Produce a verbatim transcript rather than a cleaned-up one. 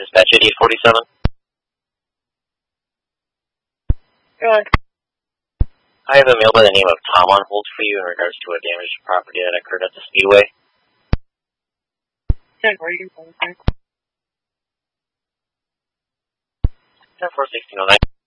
Dispatch eighty-eight forty-seven. Good. I have a male by the name of Tom on hold for you in regards to a damaged property that occurred at the Speedway. ten four sixteen oh nine. ten four sixteen oh nine.